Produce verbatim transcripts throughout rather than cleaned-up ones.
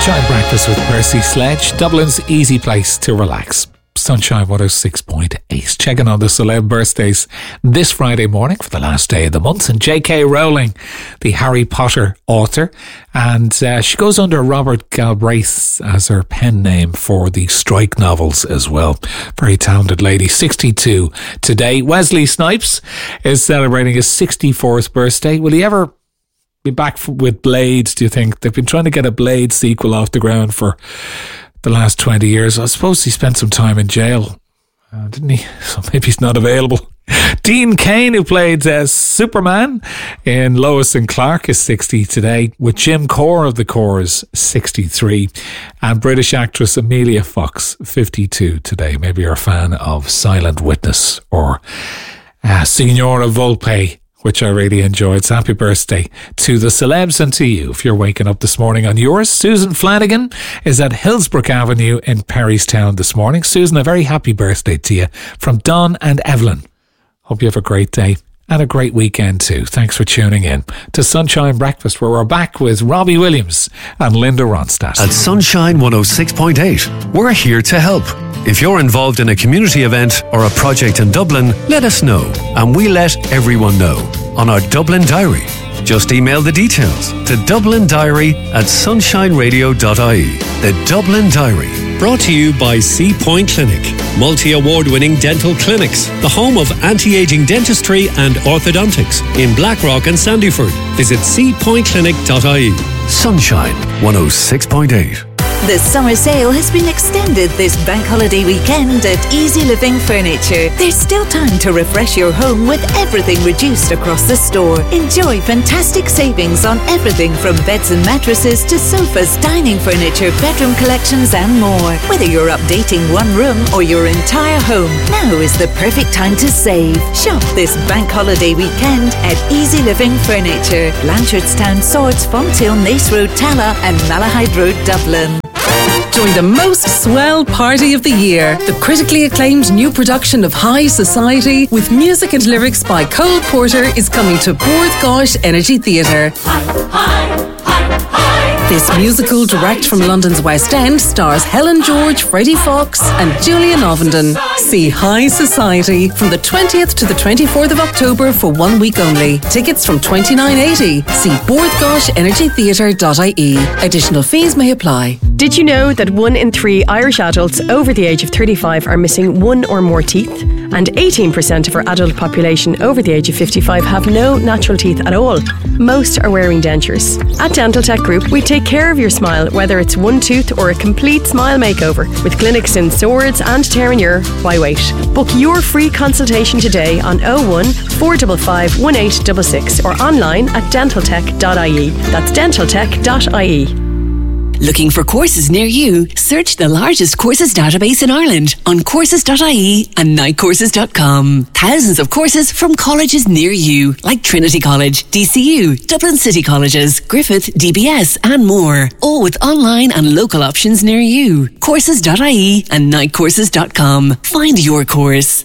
Sunshine Breakfast with Percy Sledge, Dublin's easy place to relax. Sunshine one oh six point eight. Checking on the celeb birthdays this Friday morning for the last day of the month. And J K Rowling, the Harry Potter author, and uh, she goes under Robert Galbraith as her pen name for the Strike novels as well. Very talented lady, sixty-two today. Wesley Snipes is celebrating his sixty-fourth birthday. Will he ever be back with Blade, do you think? They've been trying to get a Blade sequel off the ground for the last twenty years. I suppose he spent some time in jail, uh, didn't he? So maybe he's not available. Dean Cain, who played uh, Superman in Lois and Clark, is sixty today, with Jim Core of the Corrs, sixty-three, and British actress Amelia Fox, fifty-two today. Maybe you're a fan of Silent Witness or uh, Signora Volpe, which I really enjoyed. So happy birthday to the celebs and to you if you're waking up this morning on yours. Susan Flanagan is at Hillsbrook Avenue in Perrystown this morning. Susan, a very happy birthday to you from Don and Evelyn. Hope you have a great day and a great weekend too. Thanks for tuning in to Sunshine Breakfast, where we're back with Robbie Williams and Linda Ronstadt. At Sunshine one oh six point eight, we're here to help. If you're involved in a community event or a project in Dublin, let us know, and we let everyone know on our Dublin Diary. Just email the details to Dublin Diary at sunshine radio dot I E. The Dublin Diary. Brought to you by C Point Clinic, multi-award-winning dental clinics, the home of anti-aging dentistry and orthodontics in Blackrock and Sandyford. Visit c point clinic dot I E. Sunshine one oh six point eight. The summer sale has been extended this bank holiday weekend at Easy Living Furniture. There's still time to refresh your home with everything reduced across the store. Enjoy fantastic savings on everything from beds and mattresses to sofas, dining furniture, bedroom collections and more. Whether you're updating one room or your entire home, now is the perfect time to save. Shop this bank holiday weekend at Easy Living Furniture, Blanchardstown, Swords, Fonthill, Nace Road, Tala and Malahide Road, Dublin. Join the most swell party of the year. The critically acclaimed new production of High Society with music and lyrics by Cole Porter is coming to Bord Gáis Energy Theatre. Hi, hi, hi, hi. This musical, direct from London's West End, stars Helen George, Freddie Fox and Julian Ovenden. See High Society from the twentieth to the twenty-fourth of October for one week only. Tickets from twenty-nine eighty. See bord gáis energy theatre dot I E. Additional fees may apply. Did you know that one in three Irish adults over the age of thirty-five are missing one or more teeth? And eighteen percent of our adult population over the age of fifty-five have no natural teeth at all. Most are wearing dentures. At Dental Tech Group, we take care of your smile, whether it's one tooth or a complete smile makeover. With clinics in Swords and Terenure, why wait? Book your free consultation today on oh one, four five five, one eight six six or online at dental tech dot I E. That's dental tech dot I E. Looking for courses near you? Search the largest courses database in Ireland on courses dot I E and night courses dot com. Thousands of courses from colleges near you, like Trinity College, D C U, Dublin City Colleges, Griffith, D B S and more. All with online and local options near you. courses dot I E and night courses dot com. Find your course.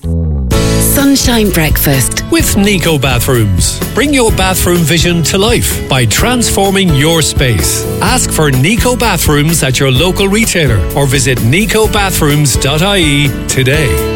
Sunshine Breakfast with Nico Bathrooms. Bring your bathroom vision to life by transforming your space. Ask for Nico Bathrooms at your local retailer or visit nico bathrooms dot I E today.